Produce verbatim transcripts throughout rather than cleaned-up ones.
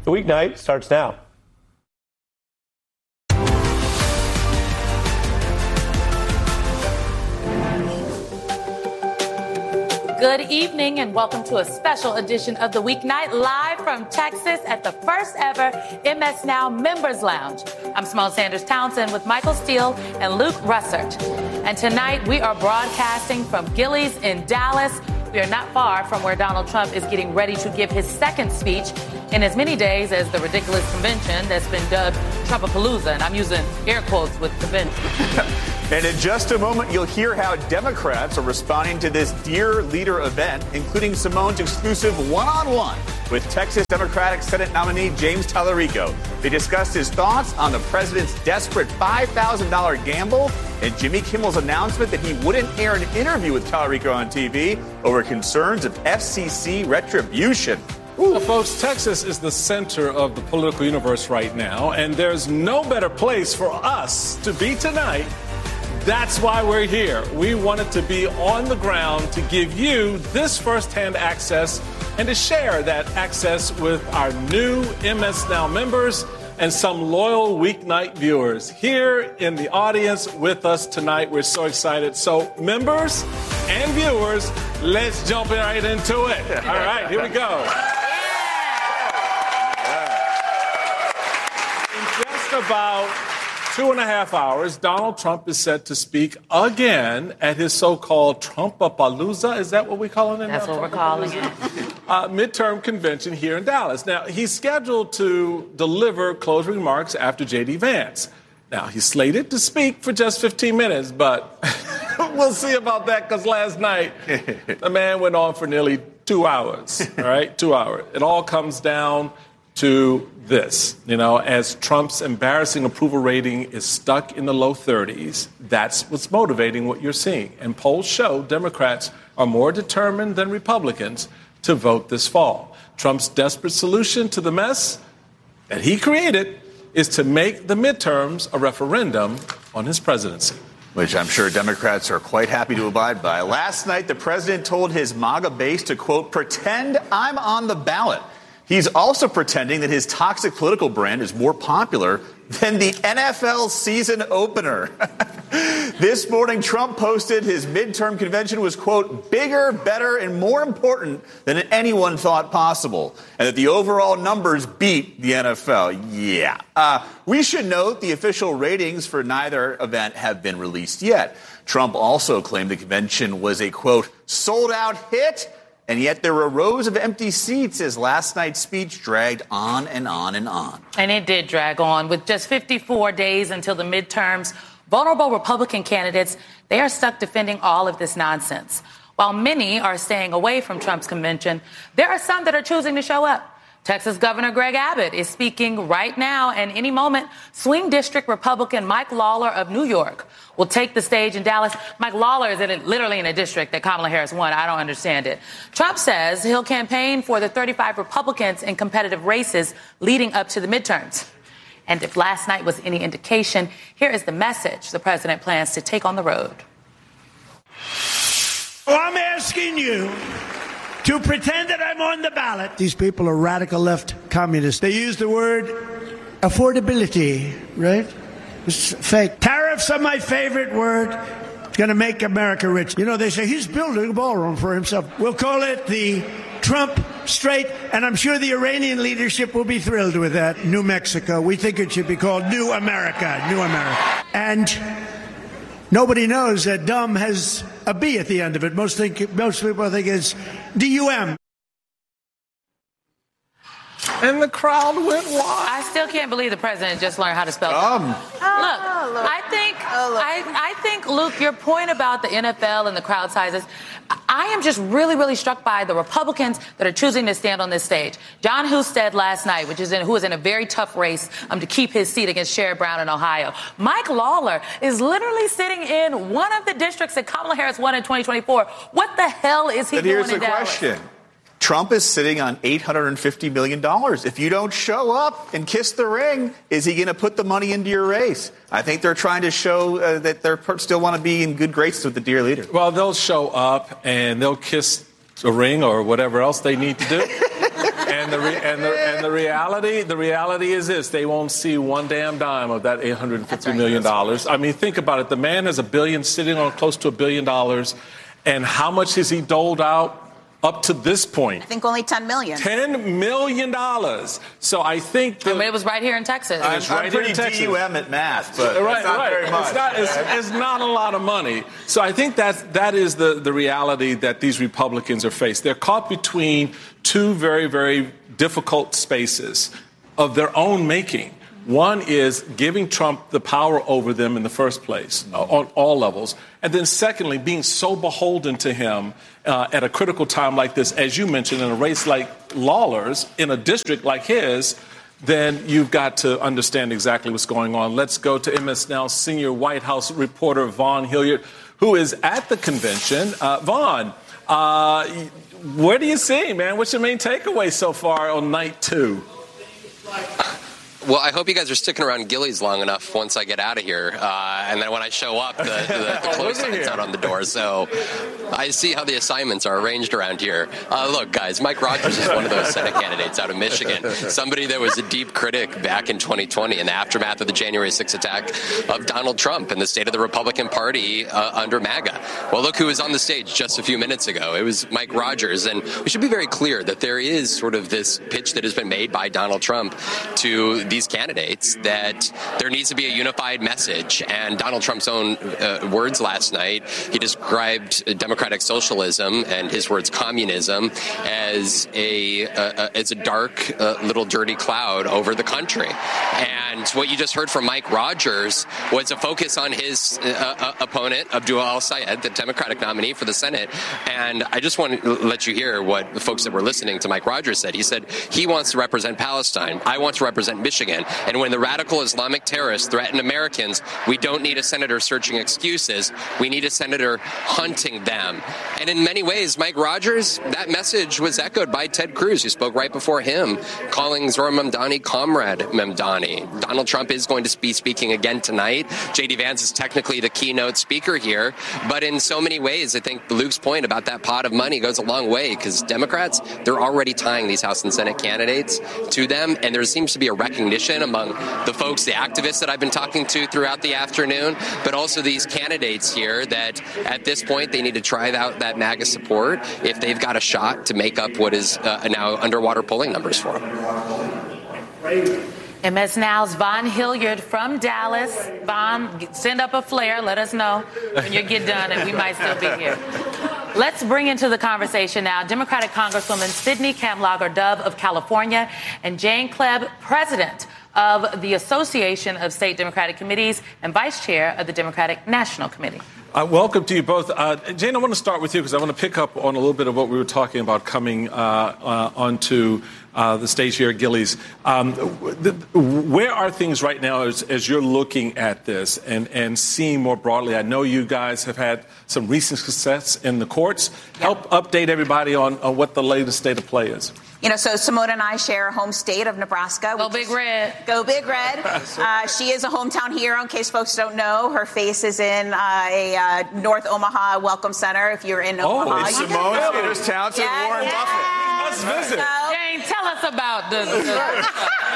The Weeknight starts now. Good evening and welcome to a special edition of The Weeknight, live from Texas at the first ever M S Now Members Lounge. I'm Simone Sanders Townsend with Michael Steele and Luke Russert. And tonight we are broadcasting from Gilley's in Dallas. We are not far from where Donald Trump is getting ready to give his second speech in as many days as the ridiculous convention that's been dubbed Trumpapalooza. And I'm using air quotes with convention. And in just a moment, you'll hear how Democrats are responding to this Dear Leader event, including Simone's exclusive one-on-one with Texas Democratic Senate nominee James Tallarico. They discussed his thoughts on the president's desperate five thousand dollars gamble and Jimmy Kimmel's announcement that he wouldn't air an interview with Tallarico on T V over concerns of F C C retribution. Well, folks, Texas is the center of the political universe right now, and there's no better place for us to be tonight. That's why we're here. We wanted to be on the ground to give you this firsthand access and to share that access with our new M S Now members and some loyal weeknight viewers here in the audience with us tonight. We're so excited. So members and viewers, let's jump right into it. All right, here we go. In just about two and a half hours, Donald Trump is set to speak again at his so-called Trumpapalooza. Is that what we call it? That's now? what we're calling it. Uh, midterm convention here in Dallas. Now, he's scheduled to deliver closing remarks after J D. Vance. Now, he's slated to speak for just fifteen minutes, but we'll see about that because last night the man went on for nearly two hours. All right, two hours. It all comes down to this, you know, as Trump's embarrassing approval rating is stuck in the low thirties, that's what's motivating what you're seeing. And polls show Democrats are more determined than Republicans to vote this fall. Trump's desperate solution to the mess that he created is to make the midterms a referendum on his presidency. Which I'm sure Democrats are quite happy to abide by. Last night, the president told his MAGA base to, quote, pretend I'm on the ballot. He's also pretending that his toxic political brand is more popular than the N F L season opener. This morning, Trump posted his midterm convention was, quote, bigger, better, and more important than anyone thought possible, and that the overall numbers beat the N F L. Yeah. Uh, we should note the official ratings for neither event have been released yet. Trump also claimed the convention was a, quote, sold-out hit. And yet there were rows of empty seats as last night's speech dragged on and on and on. And it did drag on. With just fifty-four days until the midterms, vulnerable Republican candidates, they are stuck defending all of this nonsense. While many are staying away from Trump's convention, there are some that are choosing to show up. Texas Governor Greg Abbott is speaking right now, and any moment, swing district Republican Mike Lawler of New York will take the stage in Dallas. Mike Lawler is in a, literally in a district that Kamala Harris won. I don't understand it. Trump says he'll campaign for the thirty-five Republicans in competitive races leading up to the midterms. And if last night was any indication, here is the message the president plans to take on the road. Oh, I'm asking you to pretend that I'm on the ballot. These people are radical left communists. They use the word affordability, right? It's fake. Tariffs are my favorite word. It's going to make America rich. You know, they say he's building a ballroom for himself. We'll call it the Trump Strait, and I'm sure the Iranian leadership will be thrilled with that. New Mexico. We think it should be called New America. New America. And nobody knows that dumb has a B at the end of it. Most think, most people think it's D U M. And the crowd went wild. I still can't believe the president just learned how to spell. Um. Look, I think, I, I think, Luke, your point about the N F L and the crowd sizes, I am just really, really struck by the Republicans that are choosing to stand on this stage. John Husted last night, which is in, who is in a very tough race um, to keep his seat against Sherrod Brown in Ohio. Mike Lawler is literally sitting in one of the districts that Kamala Harris won in twenty twenty-four. What the hell is he but doing here's in the Dallas? question. Trump is sitting on eight hundred fifty million dollars. If you don't show up and kiss the ring, is he going to put the money into your race? I think they're trying to show uh, that they still want to be in good graces with the dear leader. Well, they'll show up and they'll kiss the ring or whatever else they need to do. and the re- and the and the reality the reality is this: they won't see one damn dime of that eight hundred fifty right. million dollars. I mean, think about it. The man has a billion, sitting on close to a billion dollars, and how much has he doled out? Up to this point, I think only ten million. Ten million dollars. So I think the, I mean, it was right here in Texas. I'm, it's I'm right pretty D U M at math, but right, it's not right. very much. It's not, it's, it's not a lot of money. So I think that that is the the reality that these Republicans are faced. They're caught between two very, very difficult spaces of their own making. One is giving Trump the power over them in the first place, uh, on all levels. And then secondly, being so beholden to him uh, at a critical time like this, as you mentioned, in a race like Lawler's, in a district like his, then you've got to understand exactly what's going on. Let's go to M S Now senior White House reporter Vaughn Hilliard, who is at the convention. Uh, Vaughn, uh, what do you see, man? What's your main takeaway so far on night two? Well, I hope you guys are sticking around Gillies long enough once I get out of here. Uh, and then when I show up, the, the, the close sign's out on the door. So I see how the assignments are arranged around here. Uh, look, guys, Mike Rogers is one of those Senate candidates out of Michigan, somebody that was a deep critic back in twenty twenty in the aftermath of the January sixth attack of Donald Trump and the state of the Republican Party uh, under MAGA. Well, look who was on the stage just a few minutes ago. It was Mike Rogers. And we should be very clear that there is sort of this pitch that has been made by Donald Trump to these candidates that there needs to be a unified message. And Donald Trump's own uh, words last night, he described democratic socialism and his words communism as a uh, as a dark uh, little dirty cloud over the country. And what you just heard from Mike Rogers was a focus on his uh, uh, opponent, Abdul al-Sayed, the Democratic nominee for the Senate. And I just want to let you hear what the folks that were listening to Mike Rogers said. He said he wants to represent Palestine. I want to represent Michigan. And when the radical Islamic terrorists threaten Americans, we don't need a senator searching excuses. We need a senator hunting them. And in many ways, Mike Rogers, that message was echoed by Ted Cruz, who spoke right before him, calling Zohran Mamdani Comrade Mamdani. Donald Trump is going to be speaking again tonight. J D Vance is technically the keynote speaker here. But in so many ways, I think Luke's point about that pot of money goes a long way, because Democrats, they're already tying these House and Senate candidates to them. And there seems to be a recognition among the folks, the activists that I've been talking to throughout the afternoon, but also these candidates here that at this point they need to try out that MAGA support if they've got a shot to make up what is uh, now underwater polling numbers for them. M S Now's Vaughn Hilliard from Dallas. Vaughn, send up a flare. Let us know when you get done, and we might still be here. Let's bring into the conversation now Democratic Congresswoman Sydney Kamlager Dove of California and Jane Kleeb, president of the Association of State Democratic Committees and vice chair of the Democratic National Committee. Uh, welcome to you both. Uh, Jane, I want to start with you because I want to pick up on a little bit of what we were talking about coming uh, uh, onto uh, the stage here at Gillies. Um, the, where are things right now as, as you're looking at this and, and seeing more broadly? I know you guys have had some recent success in the courts. Help update everybody on, on what the latest state of play is. You know, so Simone and I share a home state of Nebraska. Go Big Red. Go Big Red. Uh, she is a hometown hero, in case folks don't know. Her face is in uh, a uh, North Omaha Welcome Center. If you're in oh, Omaha, it's Simone Sanders Townsend, yeah, Warren yeah. Buffett. Let's visit. So, Jane, tell us about the... the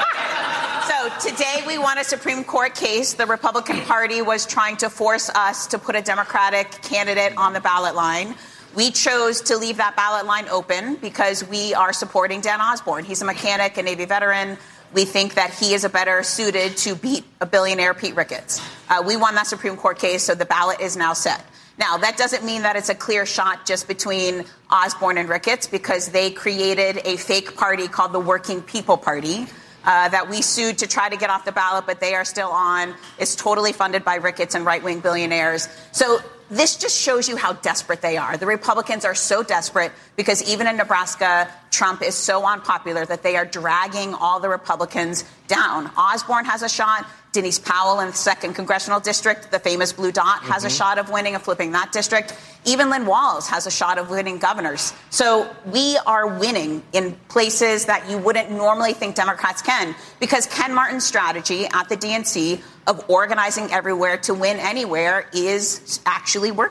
So today we won a Supreme Court case. The Republican Party was trying to force us to put a Democratic candidate on the ballot line. We chose to leave that ballot line open because we are supporting Dan Osborne. He's a mechanic, a Navy veteran. We think that he is a better suited to beat a billionaire Pete Ricketts. Uh, we won that Supreme Court case, so the ballot is now set. Now, that doesn't mean that it's a clear shot just between Osborne and Ricketts, because they created a fake party called the Working People Party uh, that we sued to try to get off the ballot, but they are still on. It's totally funded by Ricketts and right-wing billionaires. So this just shows you how desperate they are. The Republicans are so desperate because even in Nebraska, Trump is so unpopular that they are dragging all the Republicans down. Osborne has a shot. Denise Powell in the second congressional district, the famous blue dot, has mm-hmm. a shot of winning and flipping that district. Even Lynn Walls has a shot of winning governors. So we are winning in places that you wouldn't normally think Democrats can, because Ken Martin's strategy at the D N C of organizing everywhere to win anywhere is actually working.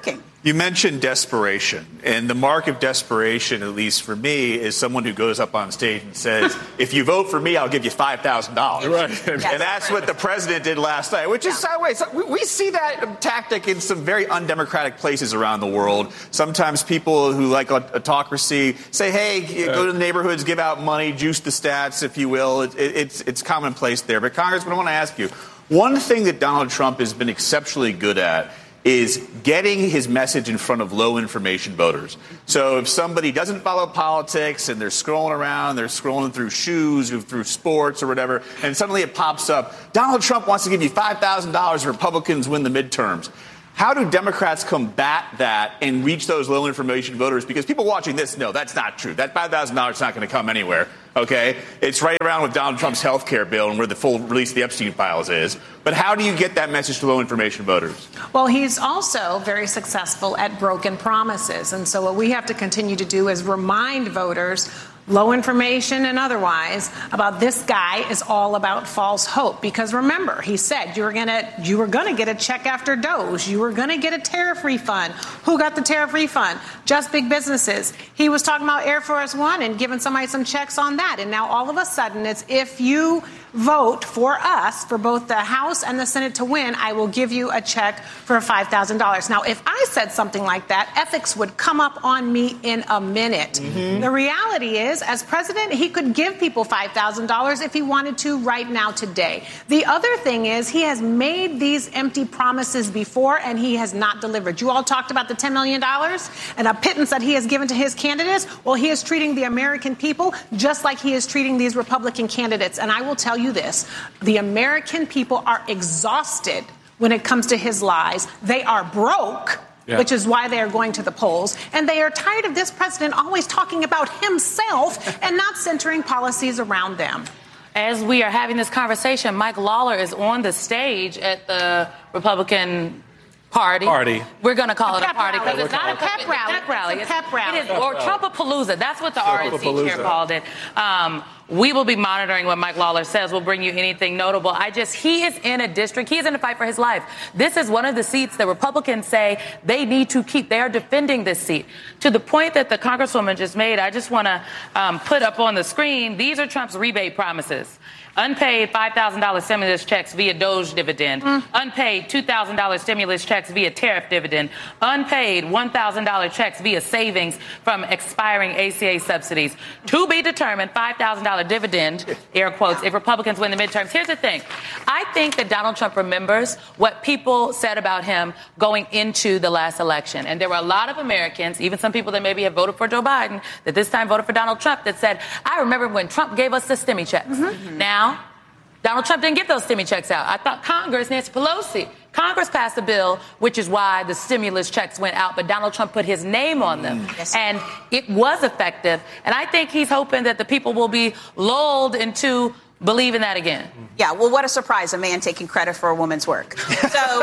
You mentioned desperation, and the mark of desperation, at least for me, is someone who goes up on stage and says, if you vote for me, I'll give you five thousand dollars. Right. And Yes. that's what the president did last night, which is sideways. We, we see that tactic in some very undemocratic places around the world. Sometimes people who like autocracy say, hey, go to the neighborhoods, give out money, juice the stats, if you will. It, it, it's, it's commonplace there. But, Congressman, I want to ask you, one thing that Donald Trump has been exceptionally good at is getting his message in front of low information voters. So if somebody doesn't follow politics and they're scrolling around, they're scrolling through shoes or through sports or whatever, and suddenly it pops up, Donald Trump wants to give you five thousand dollars if Republicans win the midterms. How do Democrats combat that and reach those low information voters? Because people watching this know that's not true. That five thousand dollars is not going to come anywhere. OK, it's right around with Donald Trump's health care bill and where the full release of the Epstein files is. But how do you get that message to low information voters? Well, he's also very successful at broken promises. And so what we have to continue to do is remind voters, low information and otherwise, about this guy is all about false hope. Because remember, he said you were going to you were going to get a check after Doge. You were going to get a tariff refund. Who got the tariff refund? Just big businesses. He was talking about Air Force One and giving somebody some checks on that. And now all of a sudden it's if you vote for us, for both the House and the Senate to win, I will give you a check for five thousand dollars. Now, if I said something like that, ethics would come up on me in a minute. Mm-hmm. The reality is, as president, he could give people five thousand dollars if he wanted to right now today. The other thing is he has made these empty promises before and he has not delivered. You all talked about the ten million dollars and a pittance that he has given to his candidates. Well, he is treating the American people just like he is treating these Republican candidates. And I will tell you this, the American people are exhausted when it comes to his lies. They are broke. Yeah. Which is why they are going to the polls. And they are tired of this president always talking about himself and not centering policies around them. As we are having this conversation, Mike Lawler is on the stage at the Republican Party. Party. We're going to call a it a party because it's not a pep, pep rally. Pep rally. It's a pep rally. It is, or Trumpapalooza. That's what the R N C chair called it. Um, we will be monitoring what Mike Lawler says. We'll bring you anything notable. I just, he is in a district. He is in a fight for his life. This is one of the seats that Republicans say they need to keep. They are defending this seat. To the point that the Congresswoman just made, I just want to um, put up on the screen, these are Trump's rebate promises. Unpaid five thousand dollars stimulus checks via Doge dividend. Mm. Unpaid two thousand dollars stimulus checks via tariff dividend. Unpaid one thousand dollars checks via savings from expiring A C A subsidies. To be determined, five thousand dollars dividend, air quotes, if Republicans win the midterms. Here's the thing. I think that Donald Trump remembers what people said about him going into the last election. And there were a lot of Americans, even some people that maybe have voted for Joe Biden, that this time voted for Donald Trump, that said, I remember when Trump gave us the stimmy checks. Mm-hmm. Now, Donald Trump didn't get those stimmy checks out. I thought Congress, Nancy Pelosi, Congress passed a bill, which is why the stimulus checks went out, but Donald Trump put his name on them. Mm. Yes. And it was effective. And I think he's hoping that the people will be lulled into believing that again. Yeah, well, what a surprise, a man taking credit for a woman's work. So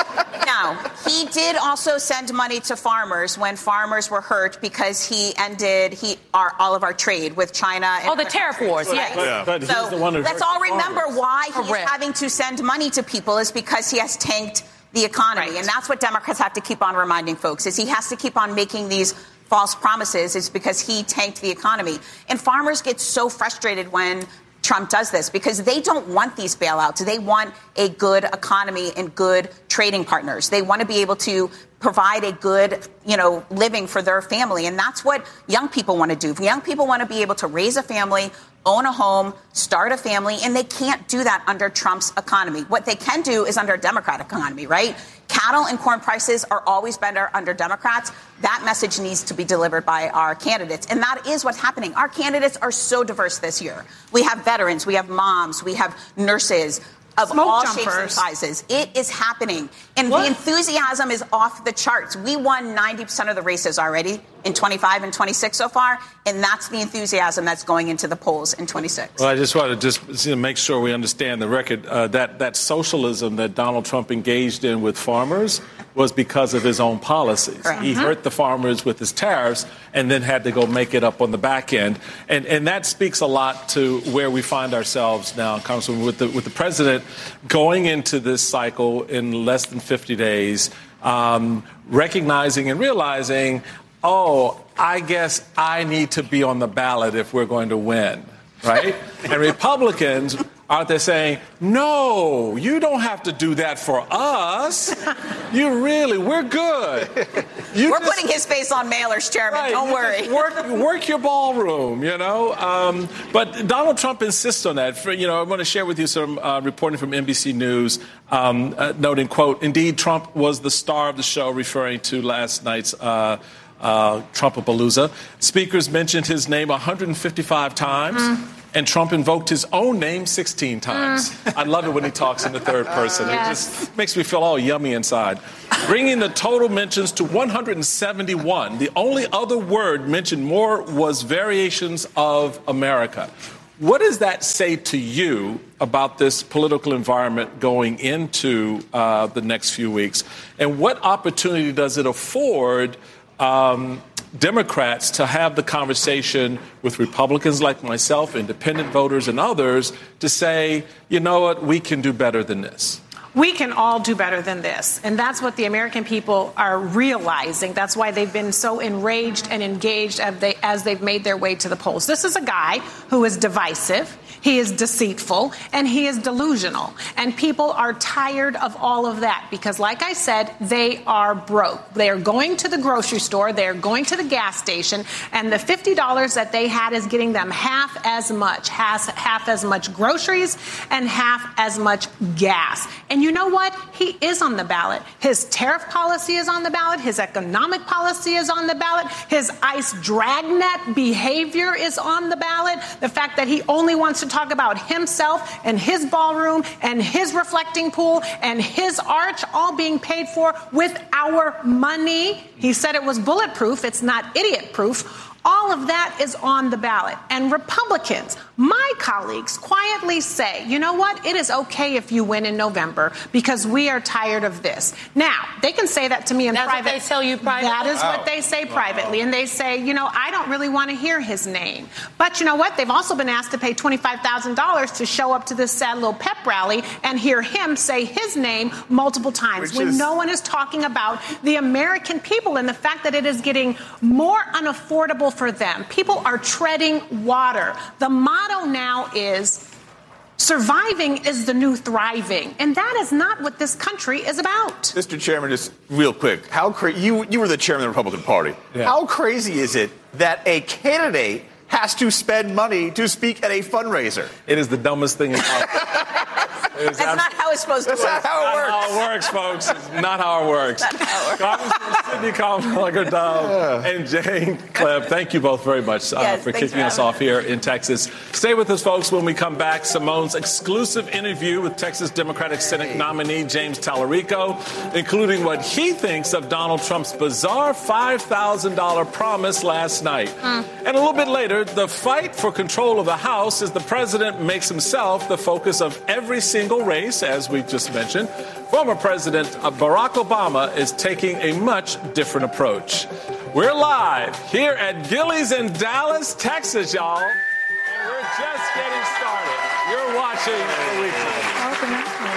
now, he did also send money to farmers when farmers were hurt because he ended he our all of our trade with China. And oh, the tariff wars, right? yes. Yeah. But so the one let's all remember farmers. why he's Correct. having to send money to people is because he has tanked the economy. Right. And that's what Democrats have to keep on reminding folks, is he has to keep on making these false promises is because he tanked the economy. And farmers get so frustrated when Trump does this because they don't want these bailouts. They want a good economy and good trading partners. They want to be able to provide a good, you know, living for their family. And that's what young people want to do. Young people want to be able to raise a family, own a home, start a family, and they can't do that under Trump's economy. What they can do is under a Democrat economy, right? Cattle and corn prices are always better under Democrats. That message needs to be delivered by our candidates. And that is what's happening. Our candidates are so diverse this year. We have veterans, we have moms, we have nurses of Smoke all jumpers. shapes and sizes. It is happening. And What? the enthusiasm is off the charts. We won ninety percent of the races already in twenty-five and twenty-six so far. And that's the enthusiasm that's going into the polls in twenty-six. Well, I just want to just you know, make sure we understand the record. Uh, that, that socialism that Donald Trump engaged in with farmers was because of his own policies. Correct. He Mm-hmm. hurt the farmers with his tariffs and then had to go make it up on the back end. And, and that speaks a lot to where we find ourselves now, Congresswoman, with the, with the president going into this cycle in less than fifty days. um, recognizing and realizing, oh, I guess I need to be on the ballot if we're going to win, right? And Republicans out there saying, no, you don't have to do that for us. You really, we're good. You we're just, putting his face on mailers, Chairman. right, Don't worry. Work, work your ballroom, you know. Um, but Donald Trump insists on that. For, you know, I want to share with you some uh, reporting from N B C News, um, uh, noting, quote, indeed, Trump was the star of the show, referring to last night's uh, uh, Trumpapalooza. Speakers mentioned his name one hundred fifty-five times. Mm. And Trump invoked his own name sixteen times. Mm. I love it when he talks in the third person. Yes. It just makes me feel all yummy inside. Bringing the total mentions to one hundred seventy-one. The only other word mentioned more was variations of America. What does that say to you about this political environment going into uh, the next few weeks? And what opportunity does it afford um, Democrats to have the conversation with Republicans like myself, independent voters and others, to say, you know what, we can do better than this? We can all do better than this. And that's what the American people are realizing. That's why they've been so enraged and engaged as, they, as they've made their way to the polls. This is a guy who is divisive. He is deceitful, and he is delusional. And people are tired of all of that because, like I said, they are broke. They are going to the grocery store, they are going to the gas station, and the fifty dollars that they had is getting them half as much, half, half as much groceries and half as much gas. And you know what? He is on the ballot. His tariff policy is on the ballot. His economic policy is on the ballot. His ICE dragnet behavior is on the ballot. The fact that he only wants to talk about himself and his ballroom and his reflecting pool and his arch all being paid for with our money. He said it was bulletproof. It's not idiot proof. All of that is on the ballot. And Republicans, my colleagues, quietly say, you know what? It is okay if you win in November because we are tired of this. Now, they can say that to me in That's private. What they tell you privately? That is wow. what they say privately. And they say, you know, I don't really want to hear his name. But you know what? They've also been asked to pay twenty-five thousand dollars to show up to this sad little pep rally and hear him say his name multiple times Which when is... no one is talking about the American people and the fact that it is getting more unaffordable for them. People are treading water. The motto now is surviving is the new thriving. And that is not what this country is about. Mister Chairman, just real quick, how cra- you you were the chairman of the Republican Party. Yeah. How crazy is it that a candidate has to spend money to speak at a fundraiser? It is the dumbest thing in politics. That's abs- not how it's supposed to That's work. not how it Not works. how it works, folks. It's not how it works. Not how it works. Congressman Sidney Kamala and Jane Kleeb, thank you both very much uh, Yes, for thanks kicking for us having off here in Texas. Stay with us, folks. When we come back, Simone's exclusive interview with Texas Democratic Senate nominee James Tallarico, including what he thinks of Donald Trump's bizarre five thousand dollars promise last night. Mm. And a little bit later, the fight for control of the House as the president makes himself the focus of every single race, as we just mentioned. Former President Barack Obama is taking a much different approach. We're live here at Gilley's in Dallas, Texas, y'all. And we're just getting started. You're watching The Weekly.